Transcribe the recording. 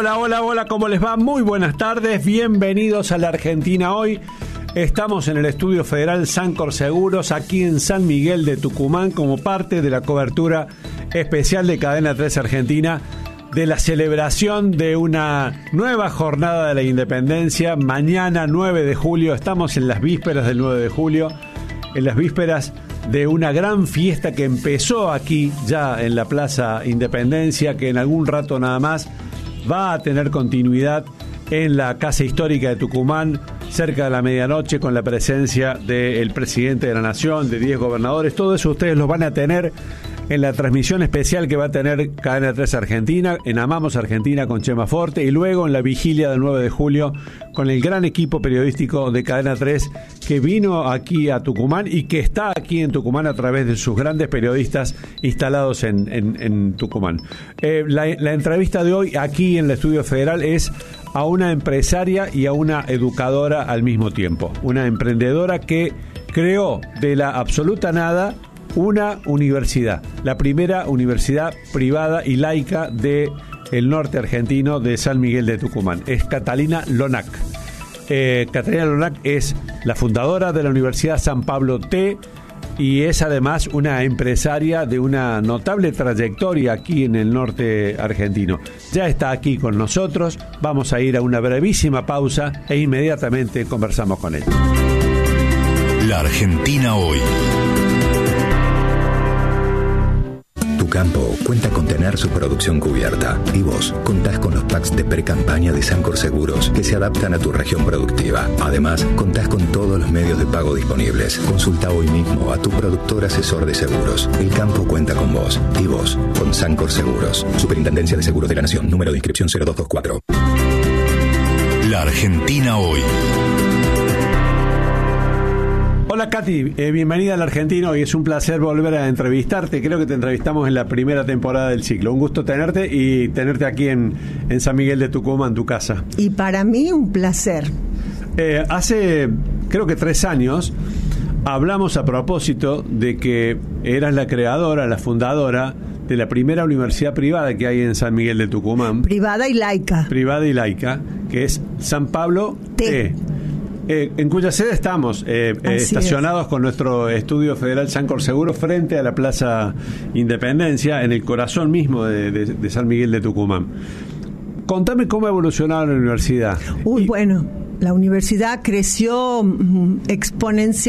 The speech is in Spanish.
Hola, ¿cómo les va? Muy buenas tardes, bienvenidos a la Argentina Hoy. Estamos en el Estudio Federal Sancor Seguros, aquí en San Miguel de Tucumán, como parte de la cobertura especial de Cadena 3 Argentina, de la celebración de una nueva jornada de la independencia. Mañana 9 de julio, estamos en las vísperas del 9 de julio, en las vísperas de una gran fiesta que empezó aquí, ya en la Plaza Independencia, que en algún rato nada más va a tener continuidad en la Casa Histórica de Tucumán, cerca de la medianoche, con la presencia del presidente de la Nación, de 10 gobernadores. Todo eso ustedes lo van a tener en la transmisión especial que va a tener Cadena 3 Argentina, en Amamos Argentina con Chema Forte, y luego en la vigilia del 9 de julio con el gran equipo periodístico de Cadena 3 que vino aquí a Tucumán y que está aquí en Tucumán a través de sus grandes periodistas instalados en Tucumán. La entrevista de hoy aquí en el Estudio Federal es a una empresaria y a una educadora al mismo tiempo. Una emprendedora que creó de la absoluta nada una universidad, la primera universidad privada y laica del norte argentino, de San Miguel de Tucumán. Es Catalina Lonac. Catalina Lonac es la fundadora de la Universidad San Pablo T y es además una empresaria de una notable trayectoria aquí en el norte argentino. Ya está aquí con nosotros, vamos a ir a una brevísima pausa e inmediatamente conversamos con él. La Argentina Hoy. Tu campo cuenta con tener su producción cubierta y vos contás con los packs de pre-campaña de Sancor Seguros que se adaptan a tu región productiva. Además, contás con todos los medios de pago disponibles. Consulta hoy mismo a tu productor asesor de seguros. El campo cuenta con vos y vos con Sancor Seguros. Superintendencia de Seguros de la Nación. Número de inscripción 0224. La Argentina Hoy. Hola Katy, bienvenida a la Argentina Hoy. Es un placer volver a entrevistarte. Creo que te entrevistamos en la primera temporada del ciclo. Un gusto tenerte y tenerte aquí en San Miguel de Tucumán, tu casa. Y para mí un placer. Hace creo que 3 años hablamos a propósito de que eras la creadora, la fundadora de la primera universidad privada que hay en San Miguel de Tucumán. Privada y laica. Privada y laica, que es San Pablo T. En cuya sede estamos estacionados con nuestro Estudio Federal Sancor Seguros frente a la Plaza Independencia, en el corazón mismo de San Miguel de Tucumán. Contame cómo ha evolucionado la universidad. Bueno, la universidad creció exponencialmente